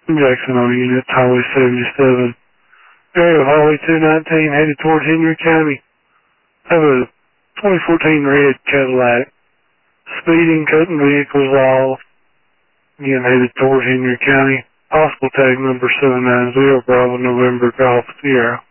Jackson on unit, Highway 77. Area of Highway 219 headed towards Henry County. Have a 2014 red Cadillac. Speeding, cutting vehicles off. Again, headed towards Henry County. Possible tag number 790 Bravo November Golf Sierra.